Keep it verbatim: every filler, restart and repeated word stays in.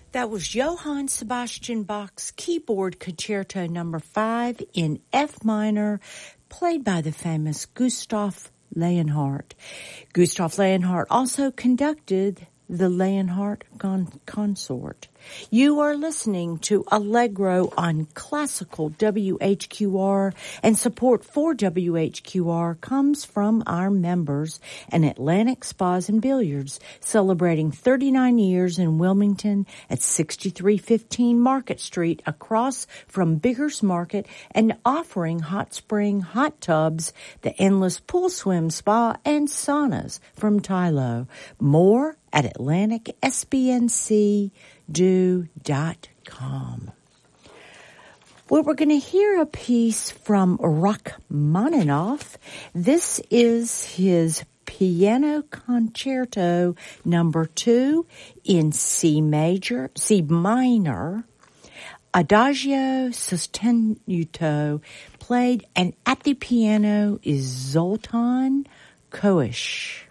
That was Johann Sebastian Bach's Keyboard Concerto number five in F minor, played by the famous Gustav Leonhardt. Gustav Leonhardt also conducted the Leonhardt con- Consort. You are listening to Allegro on Classical W H Q R, and support for W H Q R comes from our members and Atlantic Spas and Billiards, celebrating thirty-nine years in Wilmington at sixty-three fifteen Market Street, across from Biggers Market, and offering hot spring hot tubs, the endless pool swim spa, and saunas from Tylo. More at Atlantic S B N C do dot com. Well, we're going to hear a piece from Rachmaninoff. This is his Piano Concerto number two in C major, C minor, Adagio sostenuto, played, and at the piano is Zoltan Koish.